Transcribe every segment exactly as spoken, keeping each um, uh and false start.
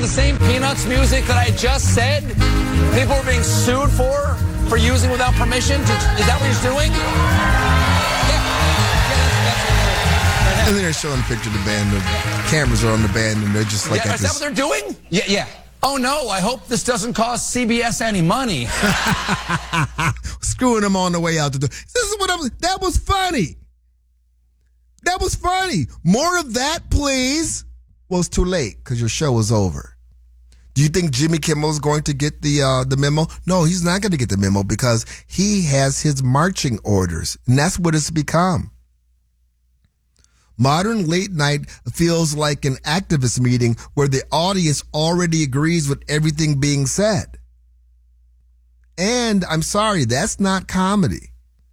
the same Peanuts music that I just said people were being sued for, for using without permission? Is that what he's doing? And then they're showing a picture of the band. The cameras are on the band, and they're just like Yeah, at is this. that what they're doing? Yeah, yeah. Oh, no, I hope this doesn't cost C B S any money. Screwing them on the way out the door. This is what I'm. That was funny. That was funny. More of that, please. Well, it's too late because your show is over. Do you think Jimmy Kimmel's going to get the uh, the memo? No, he's not going to get the memo because he has his marching orders, and that's what it's become. Modern late night feels like an activist meeting where the audience already agrees with everything being said. And I'm sorry, that's not comedy.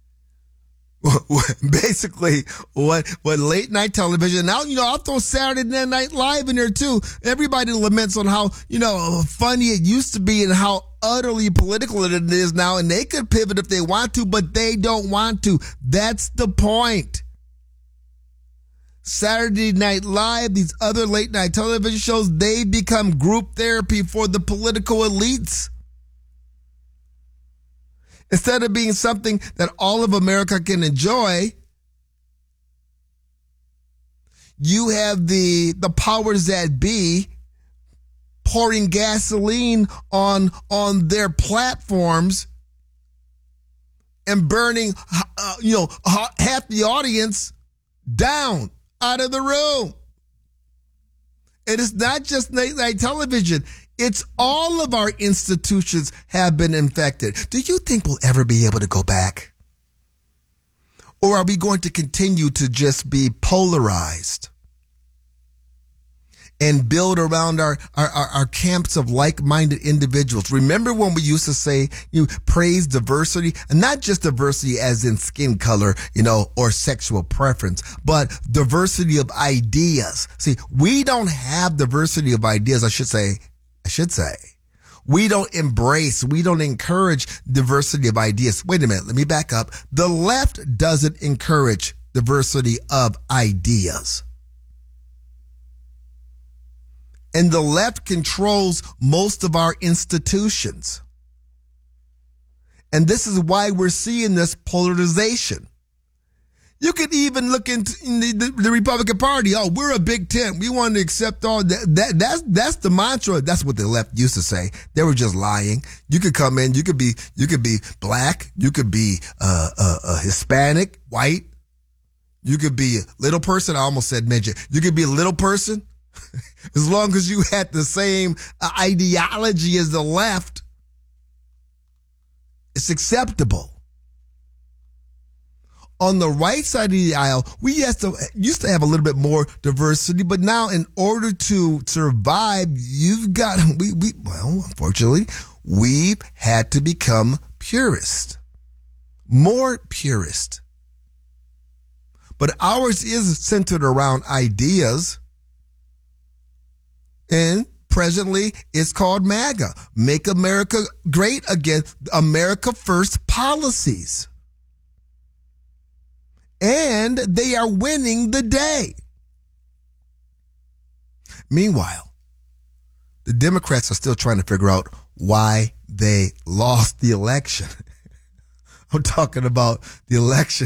Basically, what what late night television, now, you know, I'll throw Saturday Night Live in there too. Everybody laments on how, you know, funny it used to be and how utterly political it is now. And they could pivot if they want to, but they don't want to. That's the point. Saturday Night Live, these other late night television shows, they become group therapy for the political elites. Instead of being something that all of America can enjoy, you have the the powers that be pouring gasoline on on their platforms and burning, uh, you know, half the audience down, out of the room. And it's not just late night television. It's all of our institutions have been infected. Do you think we'll ever be able to go back? Or are we going to continue to just be polarized and build around our, our, our, our camps of like-minded individuals? Remember when we used to say, you know, praise diversity, and not just diversity as in skin color, you know, or sexual preference, but diversity of ideas. See, we don't have diversity of ideas, I should say, I should say. We don't embrace, we don't encourage diversity of ideas. Wait a minute, let me back up. The left doesn't encourage diversity of ideas. And the left controls most of our institutions. And this is why we're seeing this polarization. You could even look into in the, the, the Republican Party. Oh, we're a big tent. We want to accept all that. that. That's that's the mantra. That's what the left used to say. They were just lying. You could come in. You could be you could be black. You could be uh, uh, uh, Hispanic, white. You could be a little person. I almost said midget. You could be a little person. As long as you had the same ideology as the left, it's acceptable. On the right side of the aisle, we used to, used to have a little bit more diversity, but now in order to survive, you've got, we, we, well, unfortunately, we've had to become purist, more purist. But ours is centered around ideas. And presently, it's called MAGA, Make America Great Again, America First policies. And they are winning the day. Meanwhile, the Democrats are still trying to figure out why they lost the election. I'm talking about the election.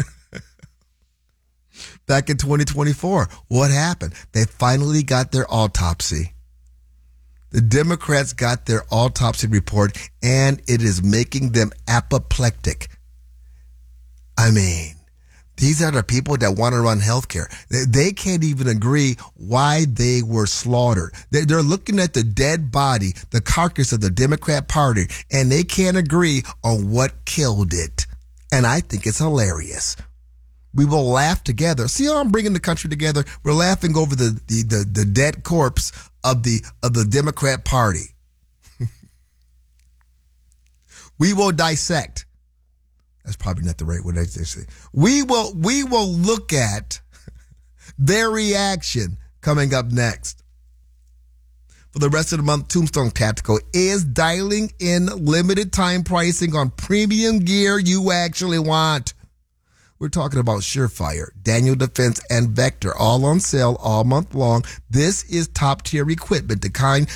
Back in twenty twenty-four, what happened? They finally got their autopsy. The Democrats got their autopsy report, and it is making them apoplectic. I mean, these are the people that want to run healthcare. They, they can't even agree why they were slaughtered. They, they're looking at the dead body, the carcass of the Democrat Party, and they can't agree on what killed it. And I think it's hilarious. We will laugh together. See how I'm bringing the country together? We're laughing over the, the, the, the dead corpse of the, of the Democrat Party. We will dissect. That's probably not the right word I say. We will, we will look at their reaction coming up next. For the rest of the month, Tombstone Tactical is dialing in limited time pricing on premium gear you actually want. We're talking about Surefire, Daniel Defense, and Vector, all on sale all month long. This is top-tier equipment, the kind